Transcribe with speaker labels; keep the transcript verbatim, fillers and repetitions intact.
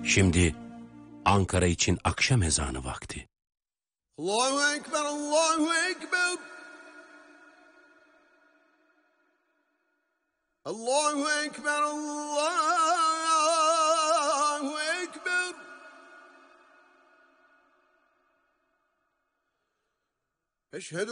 Speaker 1: Şimdi Ankara için akşam ezanı vakti.
Speaker 2: Allahu Ekber, Allahu Ekber. Allahu Ekber, Allahu Ekber. Eşhedü